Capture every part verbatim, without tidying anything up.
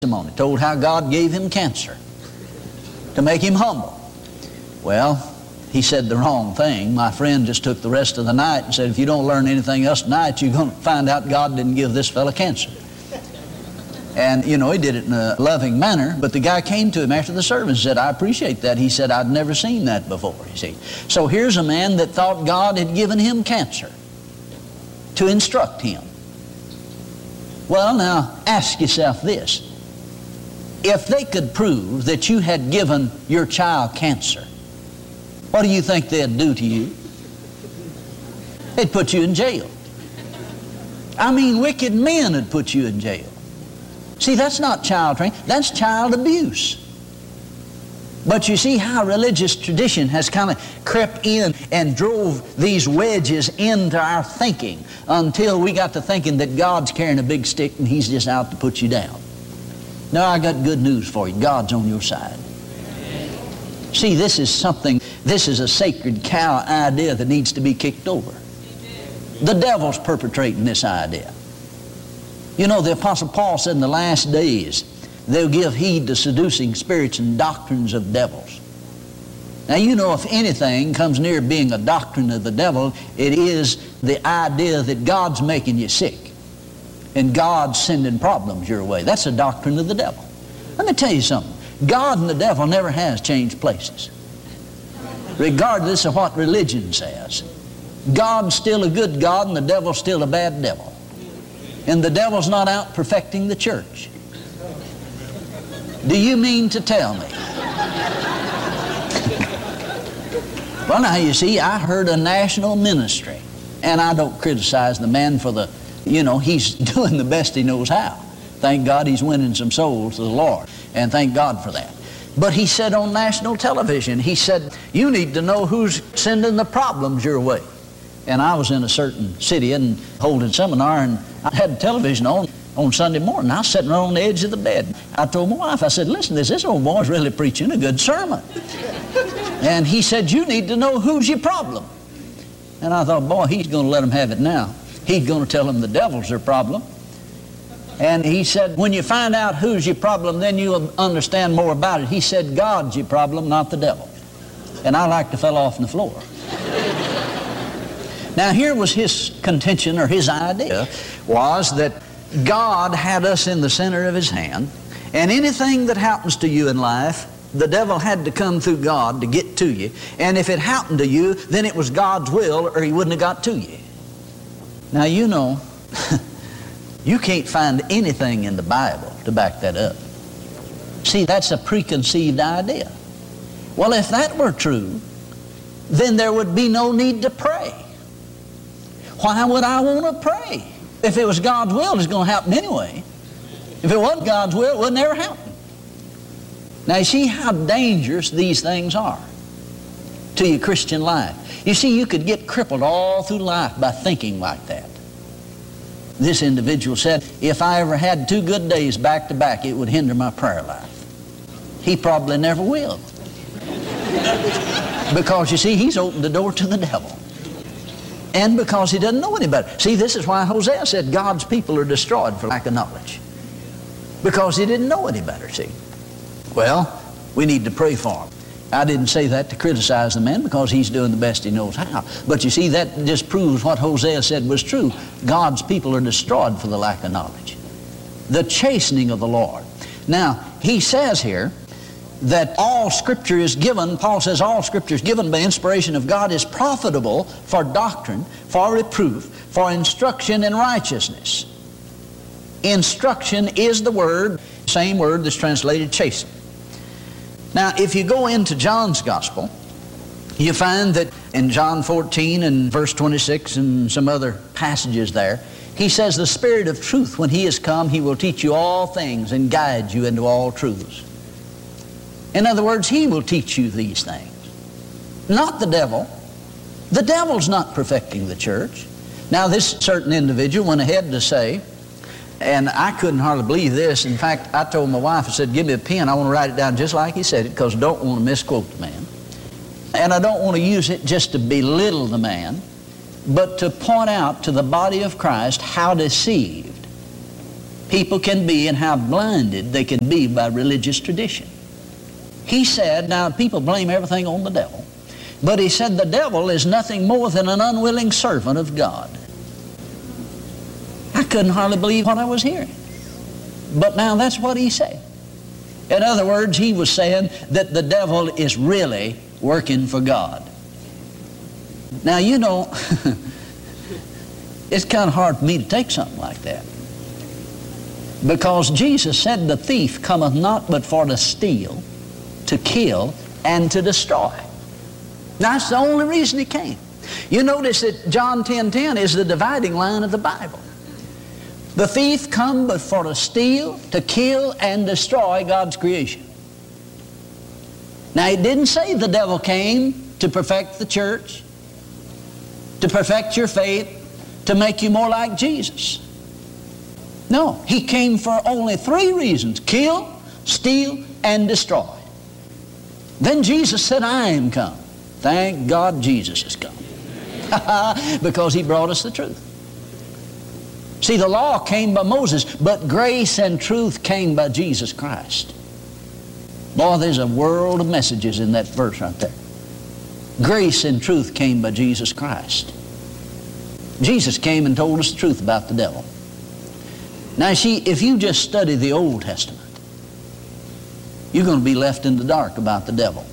testimony, told how God gave him cancer to make him humble. Well, he said the wrong thing. My friend just took the rest of the night and said, if you don't learn anything else tonight, you're going to find out God didn't give this fella cancer. And, you know, he did it in a loving manner, but the guy came to him after the service and said, I appreciate that. He said, I'd never seen that before, you see. So here's a man that thought God had given him cancer to instruct him. Well, now, ask yourself this. If they could prove that you had given your child cancer, what do you think they'd do to you? They'd put you in jail. I mean, wicked men would put you in jail. See, that's not child training, that's child abuse. But you see how religious tradition has kind of crept in and drove these wedges into our thinking until we got to thinking that God's carrying a big stick and He's just out to put you down. Now, I got good news for you. God's on your side. See, this is something, this is a sacred cow idea that needs to be kicked over. The devil's perpetrating this idea. You know, the Apostle Paul said in the last days, they'll give heed to seducing spirits and doctrines of devils. Now, you know, if anything comes near being a doctrine of the devil, it is the idea that God's making you sick and God's sending problems your way. That's a doctrine of the devil. Let me tell you something. God and the devil never has changed places, regardless of what religion says. God's still a good God and the devil's still a bad devil. And the devil's not out perfecting the church. Do you mean to tell me? Well, now, you see, I heard a national ministry, and I don't criticize the man for the, you know, he's doing the best he knows how. Thank God he's winning some souls to the Lord, and thank God for that. But he said on national television, he said, you need to know who's sending the problems your way. And I was in a certain city and holding seminar, and I had television on on Sunday morning. I was sitting right on the edge of the bed. I told my wife, I said, listen, this, this old boy's really preaching a good sermon. And he said, you need to know who's your problem. And I thought, boy, he's going to let them have it now. He's going to tell them the devil's their problem. And he said, when you find out who's your problem, then you'll understand more about it. He said, God's your problem, not the devil. And I like to fell off on the floor. Now, here was his contention, or his idea, was that God had us in the center of His hand, and anything that happens to you in life, the devil had to come through God to get to you. And if it happened to you, then it was God's will, or He wouldn't have got to you. Now, you know, you can't find anything in the Bible to back that up. See, that's a preconceived idea. Well, if that were true, then there would be no need to pray. Why would I want to pray? If it was God's will, it's going to happen anyway. If it wasn't God's will, it would never happen. Now, you see how dangerous these things are to your Christian life. You see, you could get crippled all through life by thinking like that. This individual said, if I ever had two good days back to back, it would hinder my prayer life. He probably never will. Because, you see, he's opened the door to the devil. And because he doesn't know any better. See, this is why Hosea said God's people are destroyed for lack of knowledge. Because he didn't know any better, see. Well, we need to pray for him. I didn't say that to criticize the man because he's doing the best he knows how. But you see, that just proves what Hosea said was true. God's people are destroyed for the lack of knowledge. The chastening of the Lord. Now, he says here that all Scripture is given, Paul says all Scripture is given by inspiration of God, is profitable for doctrine, for reproof, for instruction in righteousness. Instruction is the word, same word that's translated chasten. Now, if you go into John's Gospel, you find that in John fourteen and verse twenty-six and some other passages there, he says, the Spirit of truth, when He is come, He will teach you all things and guide you into all truths. In other words, He will teach you these things. Not the devil. The devil's not perfecting the church. Now, this certain individual went ahead to say, and I couldn't hardly believe this. In fact, I told my wife, I said, give me a pen. I want to write it down just like he said it because I don't want to misquote the man. And I don't want to use it just to belittle the man, but to point out to the body of Christ how deceived people can be and how blinded they can be by religious tradition. He said, now people blame everything on the devil, but he said the devil is nothing more than an unwilling servant of God. I couldn't hardly believe what I was hearing. But now that's what he said. In other words, he was saying that the devil is really working for God. Now, you know, it's kind of hard for me to take something like that. Because Jesus said the thief cometh not but for to steal, to kill, and to destroy. That's the only reason he came. You notice that John ten ten is the dividing line of the Bible. The thief come but for to steal, to kill, and destroy God's creation. Now, it didn't say the devil came to perfect the church, to perfect your faith, to make you more like Jesus. No, he came for only three reasons: kill, steal, and destroy. Then Jesus said, I am come. Thank God Jesus has come. Because he brought us the truth. See, the law came by Moses, but grace and truth came by Jesus Christ. Boy, there's a world of messages in that verse right there. Grace and truth came by Jesus Christ. Jesus came and told us the truth about the devil. Now, see, if you just study the Old Testament, you're going to be left in the dark about the devil.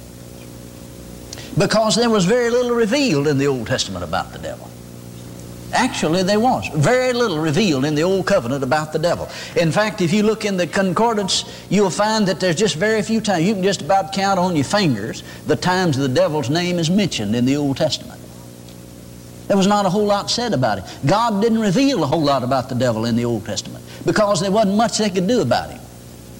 Because there was very little revealed in the Old Testament about the devil. Actually, there was very little revealed in the Old Covenant about the devil. In fact, if you look in the concordance, you'll find that there's just very few times. You can just about count on your fingers the times the devil's name is mentioned in the Old Testament. There was not a whole lot said about it. God didn't reveal a whole lot about the devil in the Old Testament because there wasn't much they could do about him.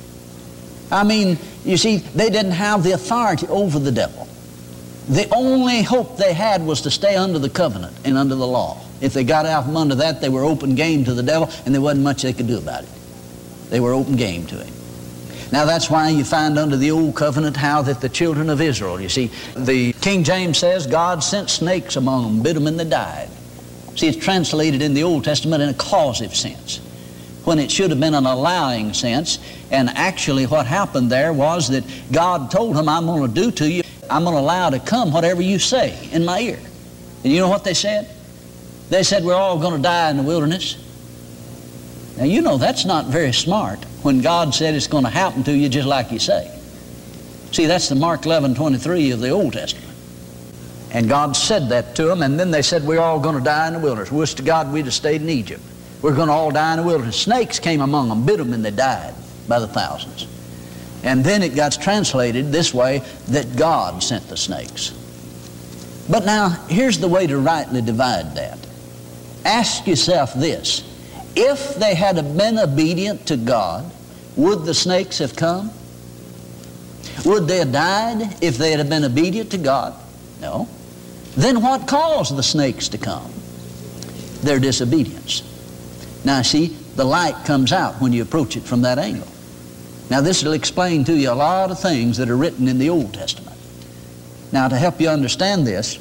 I mean, you see, they didn't have the authority over the devil. The only hope they had was to stay under the covenant and under the law. If they got out from under that, they were open game to the devil, and there wasn't much they could do about it. They were open game to him. Now, that's why you find under the Old Covenant how that the children of Israel, you see, the King James says God sent snakes among them, bit them, and they died. See, it's translated in the Old Testament in a causative sense, when it should have been an allowing sense. And actually what happened there was that God told them, I'm going to do to you, I'm going to allow to come whatever you say in my ear. And you know what they said? They said, we're all going to die in the wilderness. Now, you know that's not very smart when God said it's going to happen to you just like you say. See, that's the Mark eleven twenty-three of the Old Testament. And God said that to them, and then they said, we're all going to die in the wilderness. Wish to God we'd have stayed in Egypt. We're going to all die in the wilderness. Snakes came among them, bit them, and they died by the thousands. And then it got translated this way, that God sent the snakes. But now, here's the way to rightly divide that. Ask yourself this: if they had been obedient to God, would the snakes have come? Would they have died if they had been obedient to God? No. Then what caused the snakes to come? Their disobedience. Now see, the light comes out when you approach it from that angle. Now this will explain to you a lot of things that are written in the Old Testament. Now to help you understand this,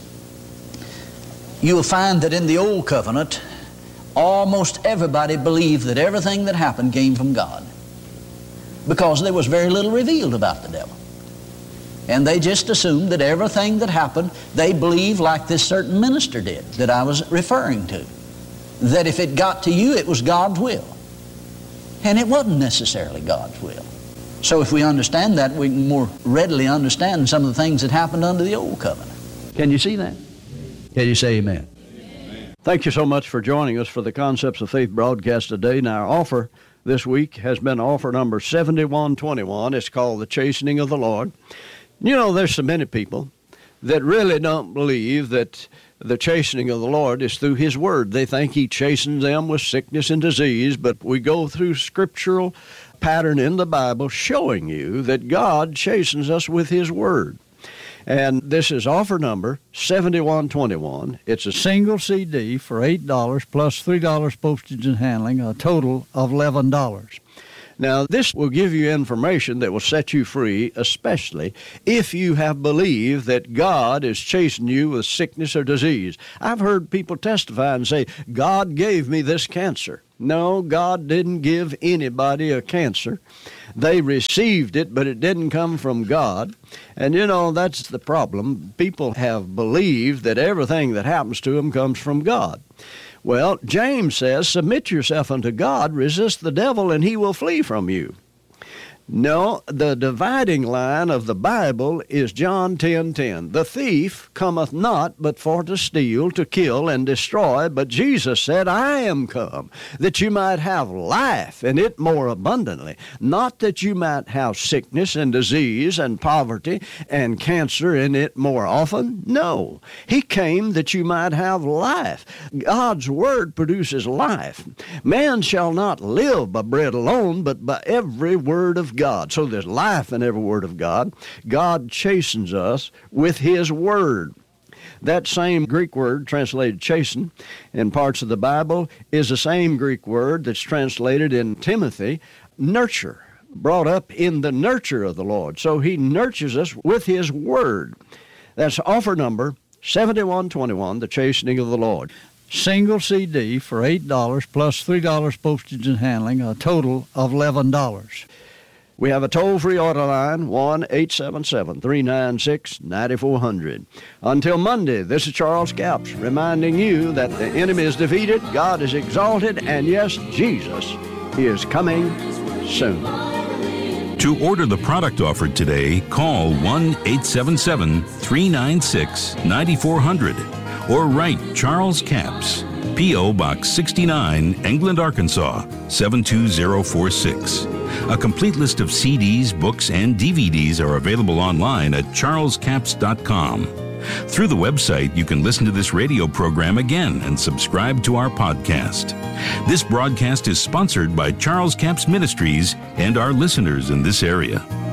you will find that in the Old Covenant, almost everybody believed that everything that happened came from God, because there was very little revealed about the devil. And they just assumed that everything that happened, they believed like this certain minister did that I was referring to, that if it got to you, it was God's will. And it wasn't necessarily God's will. So if we understand that, we can more readily understand some of the things that happened under the Old Covenant. Can you see that? Can you say amen? Amen? Thank you so much for joining us for the Concepts of Faith broadcast today. Now, our offer this week has been offer number seventy-one twenty-one. It's called The Chastening of the Lord. You know, there's so many people that really don't believe that the chastening of the Lord is through His Word. They think He chastens them with sickness and disease, but we go through scriptural pattern in the Bible showing you that God chastens us with His Word. And this is offer number seventy-one twenty-one. It's a single C D for eight dollars plus three dollars postage and handling, a total of eleven dollars. Now, this will give you information that will set you free, especially if you have believed that God is chasing you with sickness or disease. I've heard people testify and say, God gave me this cancer. No, God didn't give anybody a cancer. They received it, but it didn't come from God. And, you know, that's the problem. People have believed that everything that happens to them comes from God. Well, James says, submit yourself unto God, resist the devil, and he will flee from you. No, the dividing line of the Bible is John ten ten. The thief cometh not but for to steal, to kill, and destroy. But Jesus said, I am come, that you might have life, and it more abundantly. Not that you might have sickness and disease and poverty and cancer in it more often. No, he came that you might have life. God's word produces life. Man shall not live by bread alone, but by every word of God. So there's life in every word of God. God chastens us with his word. That same Greek word translated chasten in parts of the Bible is the same Greek word that's translated in Timothy, nurture, brought up in the nurture of the Lord. So he nurtures us with his word. That's offer number seventy-one twenty-one, The Chastening of the Lord. Single C D for eight dollars plus three dollars postage and handling, a total of eleven dollars. We have a toll-free order line, one eight seven seven, three nine six, nine four zero zero. Until Monday, this is Charles Capps reminding you that the enemy is defeated, God is exalted, and yes, Jesus is coming soon. To order the product offered today, call one eight seven seven, three nine six, nine four zero zero or write Charles Capps, P O. Box sixty-nine, England, Arkansas, seven two zero four six. A complete list of C Ds, books, and D V Ds are available online at charles capps dot com. Through the website, you can listen to this radio program again and subscribe to our podcast. This broadcast is sponsored by Charles Capps Ministries and our listeners in this area.